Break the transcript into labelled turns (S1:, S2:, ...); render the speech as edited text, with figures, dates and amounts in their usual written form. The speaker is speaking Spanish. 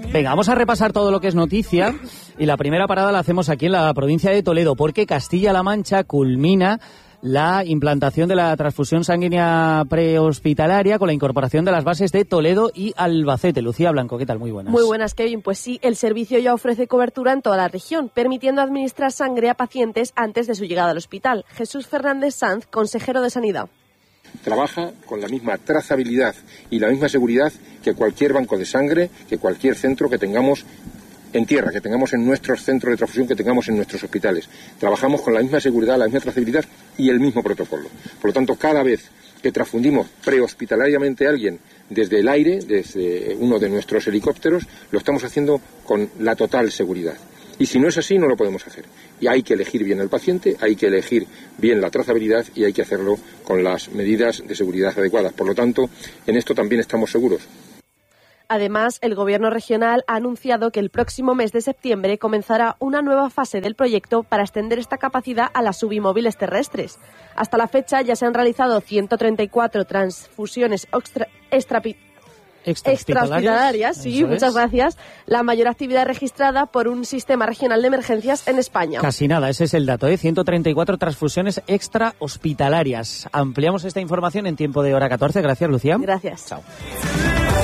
S1: Venga, vamos a repasar todo lo que es noticia y la primera parada la hacemos aquí en la provincia de Toledo, porque Castilla-La Mancha culmina la implantación de la transfusión sanguínea prehospitalaria con la incorporación de las bases de Toledo y Albacete. Lucía Blanco, ¿qué tal? Muy buenas.
S2: Muy buenas, Kevin. Pues sí, el servicio ya ofrece cobertura en toda la región, permitiendo administrar sangre a pacientes antes de su llegada al hospital. Jesús Fernández Sanz, consejero de Sanidad.
S3: Trabaja con la misma trazabilidad y la misma seguridad que cualquier banco de sangre, que cualquier centro que tengamos en tierra, que tengamos en nuestros centros de transfusión, que tengamos en nuestros hospitales. Trabajamos con la misma seguridad, la misma trazabilidad y el mismo protocolo. Por lo tanto, cada vez que transfundimos prehospitalariamente a alguien desde el aire, desde uno de nuestros helicópteros, lo estamos haciendo con la total seguridad. Y si no es así, no lo podemos hacer. Y hay que elegir bien al paciente, hay que elegir bien la trazabilidad y hay que hacerlo con las medidas de seguridad adecuadas. Por lo tanto, en esto también estamos seguros.
S2: Además, el Gobierno regional ha anunciado que el próximo mes de septiembre comenzará una nueva fase del proyecto para extender esta capacidad a las subinmóviles terrestres. Hasta la fecha ya se han realizado 134 transfusiones extrahospitalarias, sí, muchas gracias. La mayor actividad registrada por un sistema regional de emergencias en España.
S1: Casi nada, ese es el dato, 134 transfusiones extrahospitalarias. Ampliamos esta información en tiempo de hora 14. Gracias, Lucía.
S2: Gracias.
S1: Chao.